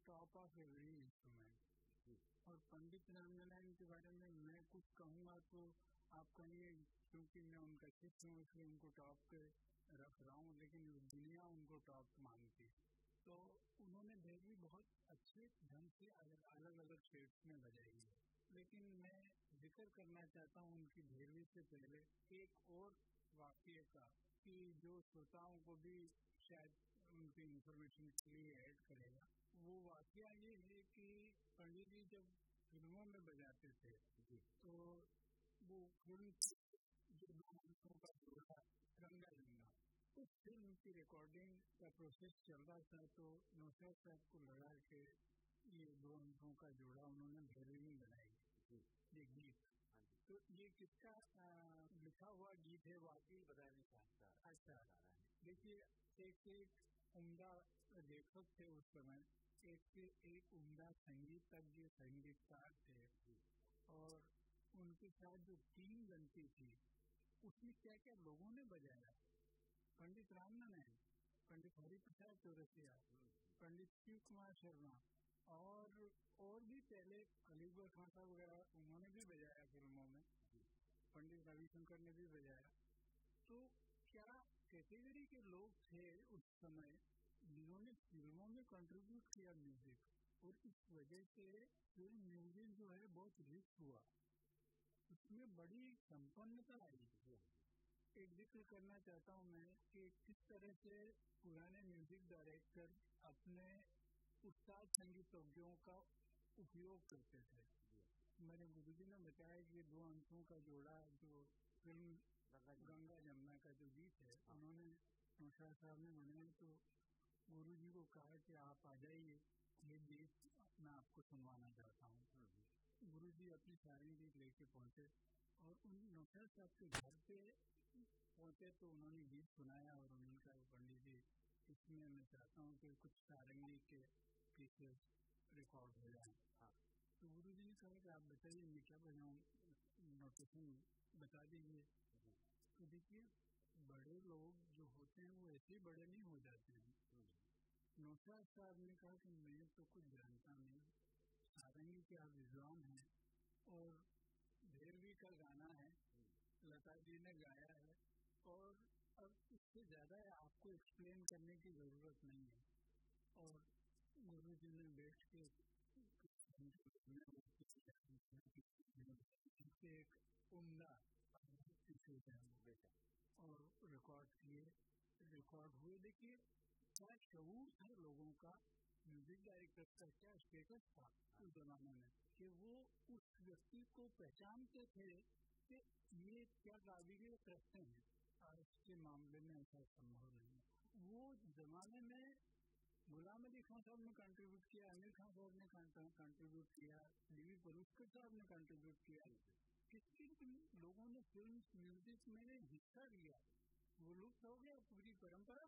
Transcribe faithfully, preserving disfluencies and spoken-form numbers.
Top of every instrument. और पंडित रामनारायण के बारे में मैं कुछ कहूँगा तो आप कहिए क्योंकि मैं उनका शिष्य हूँ इसलिए उनको टॉप पे रख रहा हूँ, लेकिन दुनिया उनको टॉप मानती। तो उन्होंने भैरवी बहुत अच्छे ढंग से अलग अलग अलग शेड्स में बजाई है, लेकिन मैं जिक्र करना चाहता हूँ उनकी भैरवी से पहले एक और वाक्य का कि जो श्रोताओं को भी शायद उनकी इंफॉर्मेशन के लिए ऐड करेगा। वो वाक्य ये है कि पंडित जी जब फिल्मों में बजाते थे तो वो फिल्म जो दो अंकों का जोड़ा रंगा रंगा, उस फिल्म की रिकॉर्डिंग का प्रोसेस चल रहा था, तो नौशाद साहब को लगा के ये दो अंकों का जोड़ा उन्होंने भैरवी में बनाई ये गीत। तो ये किसका लिखा हुआ गीत है वाकई बताने चाहता। अच्छा, देखिए एक एक उम्दा लेखक थे उस समय, एक से एक उम्दा संगीतज्ञ संगीतकार थे, और उनके साथ जो टीम बनती थी उसमें क्या क्या लोगों ने बजाया। पंडित रामनारायण, पंडित हरिप्रसाद चौरसिया, पंडित शिव कुमार शर्मा और और भी पहले अलीगढ़ खान साहब वगैरह उन्होंने भी बजाया फिल्मों में, पंडित रविशंकर ने भी बजाया। तो क्या कैटेगरी के लोग थे उस समय जिन्होंने फिल्मों में कंट्रीब्यूट किया म्यूजिक, और इस वजह से फिल्म म्यूजिक जो है बहुत रिच हुआ, उसमें बड़ी संपन्नता आई। एक जिक्र करना चाहता हूँ मैं कि किस तरह से पुराने म्यूजिक डायरेक्टर अपने उस्ताद संगीतज्ञों का उपयोग करते थे। मेरे गुरुजी ने बताया कि दो अंशों का जोड़ा जो फिल्म गंगा जमुना का जो गीत है उन्होंने नौशाद साहब ने बनाया, तो गुरुजी को कहा कि आप आ जाइए, ये गीत मैं आपको सुनवाना चाहता हूँ। गुरुजी अपनी सारी गीत लेके पहुँचे और उन नौशाद साहब के घर पे पहुँचे तो उन्होंने गीत सुनाया और उन्होंने कहा पंडित जी इसमें मैं चाहता हूँ कि कुछ सारंगी के पीछे रिकॉर्ड हो जाए। हाँ। तो गुरु जी ने कहा कि आप बताइए मैं क्या बजाऊँ, नोटेशन बता दीजिए। तो देखिए बड़े लोग जो होते हैं वो ऐसे बड़े नहीं हो जाते हैं। नौशाद साहब ने कहा कि मैं तो कुछ जानता नहीं, सारंगी के आप विद्वान हैं और भैरवी का गाना है, लता जी ने गाया है, और अब इससे ज़्यादा आपको एक्सप्लेन करने की ज़रूरत नहीं है। और गुरु जी ने बैठ के एक उम्दा और रिकॉर्ड किए, रिकॉर्ड हुए। देखिए क्या शऊर था लोगों का, म्यूजिक डायरेक्टर का क्या स्टेटस था उस जमाने में कि वो उस व्यक्ति को पहचानते थे कि ये क्या काबिलियत रखते हैं। आज के मामले में ऐसा संभव नहीं। वो जमाने में गुलाम अली खान साहब ने कंट्रीब्यूट किया, आमिर खान साहब ने कंट्रीब्यूट किया, डी वी पलुस्कर साहब ने कंट्रीब्यूट किया, किन किन लोगों ने फिल्म म्यूजिक में हिस्सा लिया। वो लुप्त हो गया, पूरी परंपरा